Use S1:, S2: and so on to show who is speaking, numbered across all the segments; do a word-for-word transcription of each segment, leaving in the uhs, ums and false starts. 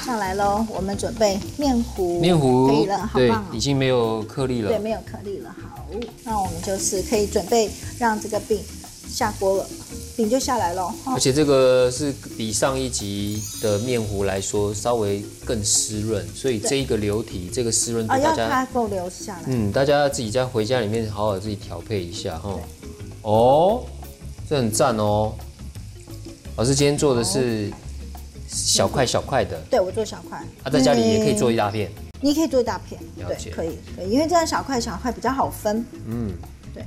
S1: 上来喽，我们准备面糊，
S2: 面糊
S1: 可以了，好
S2: 对，
S1: 棒哦！
S2: 已经没有颗粒了。
S1: 对，没有颗粒了。好，那我们就是可以准备让这个饼下锅了，饼就下来喽。
S2: 而且这个是比上一集的面糊来说稍微更湿润，所以这一个流体，这个湿润度
S1: 啊，要
S2: 大家
S1: 它够流下来。
S2: 嗯，大家自己在回家里面好好自己调配一下哈。哦，这很赞哦。老师今天做的是小块小块的，
S1: 对我做小块，
S2: 啊，在家里也可以做一大片。
S1: 你可以做一大片，
S2: 了解
S1: 对，可以，可以，因为这样小块小块比较好分。
S2: 嗯，
S1: 对。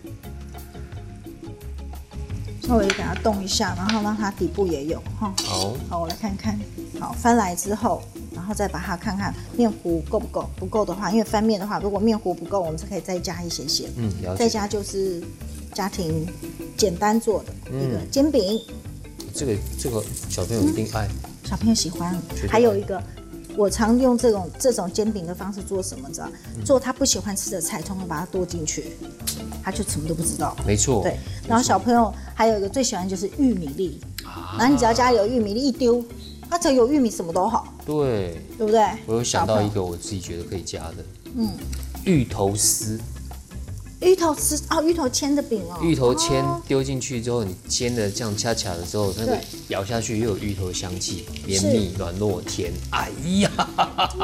S1: 稍微给它动一下，然后让它底部也有哈。
S2: 好，
S1: 好，我来看看。好，翻来之后，然后再把它看看面糊够不够。不够的话，因为翻面的话，如果面糊不够，我们是可以再加一些些。
S2: 嗯，了解。
S1: 再加就是家庭简单做的一个煎饼。嗯、
S2: 这个这个小朋友一定爱，
S1: 嗯、小朋友喜欢。还有一个。我常用这种这种煎饼的方式做什么？知道？做他不喜欢吃的菜，通通把它剁进去，他就什么都不知道。
S2: 没错。
S1: 对。然后小朋友还有一个最喜欢就是玉米粒，啊、然后你只要家里有玉米粒一丢，他只要有玉米什么都好。
S2: 对。
S1: 对不对？
S2: 我有想到一个我自己觉得可以加的，嗯，芋头丝。
S1: 芋头丝哦，芋头签的饼哦。
S2: 芋头签丢进去之后，你煎的这样恰恰的时候，那个咬下去又有芋头香气，绵密软糯甜。哎呀，